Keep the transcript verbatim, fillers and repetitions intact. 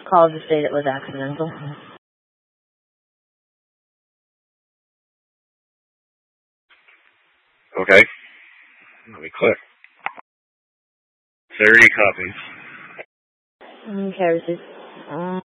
Call to state it was accidental. Okay. Let me click. thirty copies. Okay, receipt. Um,